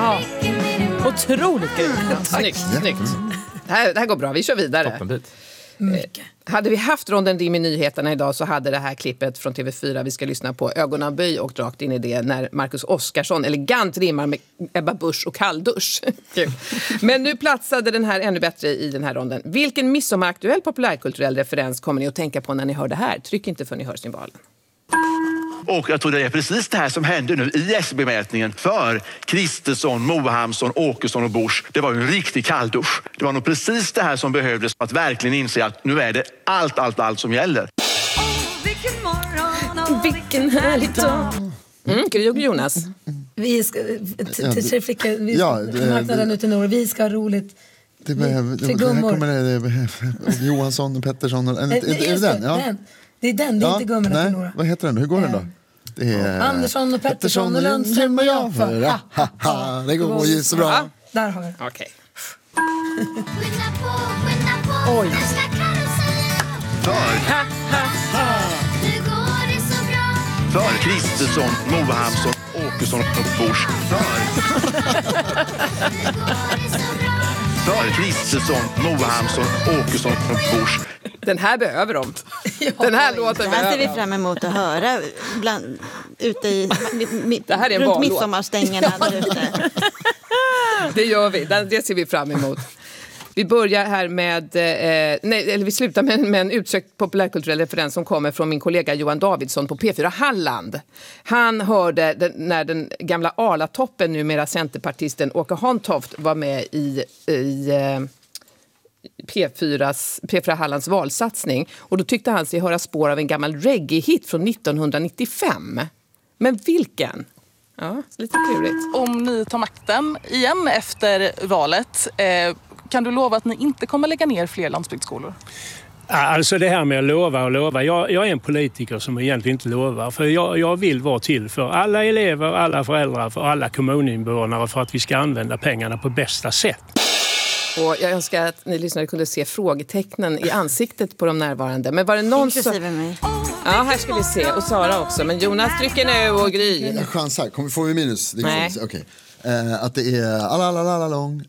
Ja. Otroligt kul. Snyggt. Det här går bra, vi kör vidare. Toppenbit. Hade vi haft ronden dim i nyheterna idag så hade det här klippet från TV4 vi ska lyssna på ögonaböj och rakt in i det när Marcus Oskarsson elegant rimmar med Ebba Busch och kalldusch. Kul. Men nu platsade den här ännu bättre i den här ronden. Vilken midsommaraktuell populärkulturell referens kommer ni att tänka på när ni hör det här? Tryck inte för ni hör cymbalen. Och jag tror det är precis det här som händer nu i SCB-mätningen för Kristersson, Mohamsson, Åkesson och Busch. Det var ju en riktig kalldusch. Det var nog precis det här som behövdes för att verkligen inse att nu är det allt som gäller. Vilken härlig dag. Gry och Jonas. Vi ska till flickor, vi ska marknaden ute i norr. Vi ska ha roligt. Här kommer Johansson och Pettersson. Är det den? Ja. Det är den, det är inte gummorna till Nora. Vad heter den? Hur går den då? Det är Andersson och Pettersson och Lundström och jag. Det går ju så bra. Ja, där har vi. Okej. Oj. För Kristersson, Mohamsson, Åkesson och Busch. För Kristersson, Mohamsson, Åkesson och Busch. Den här behöver de. Den här låten det här ser behöver vi fram emot att höra ute i det här är en runt midsommarstängerna där ute. Det gör vi, det ser vi fram emot. Vi börjar här med, vi slutar med en utsökt populärkulturell referens som kommer från min kollega Johan Davidsson på P4 Halland. Han hörde när den gamla Arlatoppen, numera centerpartisten Åke Hantoft, var med i P4 Hallands valsatsning. Och då tyckte han sig höra spår av en gammal reggae-hit från 1995. Men vilken? Ja, lite klurigt. Om ni tar makten igen efter valet, kan du lova att ni inte kommer lägga ner fler landsbygdsskolor? Alltså det här med att lova och lova. Jag är en politiker som egentligen inte lovar. För jag vill vara till för alla elever, alla föräldrar, för alla kommuninvånare för att vi ska använda pengarna på bästa sätt. Och jag önskar att ni lyssnare kunde se frågetecknen i ansiktet på de närvarande. Men var det någon inklusive mig. Ja, här ska vi se. Och Sara också. Men Jonas trycker nu och Gry. Chans här. Får vi minus? Nej. Okej. Att det är alla lång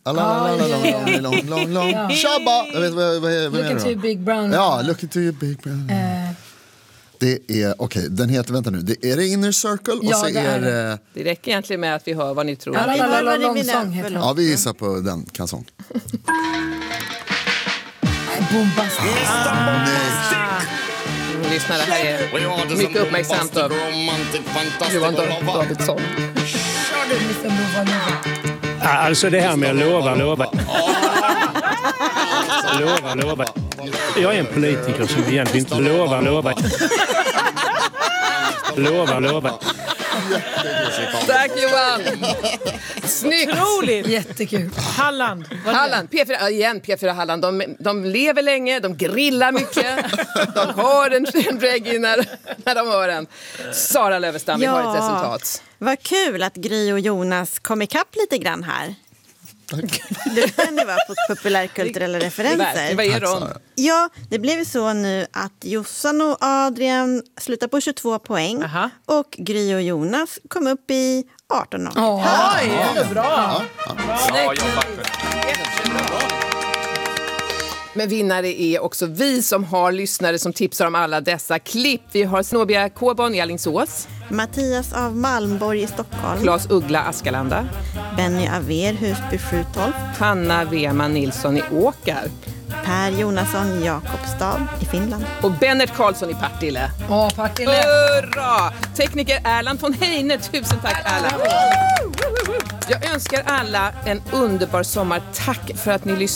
Shabba. Jag vet vad Look into your big brown. Ja, look into your big brown. Det är, okej, den heter, vänta nu, det är det Inner Circle och så är det... Det räcker egentligen med att vi hör vad ni tror. Ja, vi gissar på den kanson. Bombastiskt. Lyssna, det här är mycket uppmärksamt av Johan Davidsson. Alltså det här med att lova. Lova. Jag är en politiker som egentligen inte lovar. Lova. Tack Johan. Snyggt. Otroligt. Jättekul. Halland, P4, igen P4 Halland. De lever länge, de grillar mycket. De har en reggae när de hör den. Sara Lövestam, vi har ett resultat. Vad kul att Gry och Jonas kom ikapp lite grann här. Tack. Det kan ju vara på populärkulturella referenser. Vad är det? Ja, det blev så nu att Jossan och Adrian slutar på 22 poäng. Och Gry och Jonas kom upp i 18. Oj, bra. Bra jobbat. Men vinnare är också vi som har lyssnare som tipsar om alla dessa klipp. Vi har Snobia Kåban i Alingsås, Mattias av Malmborg i Stockholm, Claes Uggla Askalanda, Benny Aver Husby 712, Hanna Weman Nilsson i Åkar, Per Jonasson Jakobstad i Finland och Bennett Karlsson i Partille. Partille. Hurra! Tekniker Erland von Heine, tusen tack Erland. Jag önskar alla en underbar sommar. Tack för att ni lyssnar.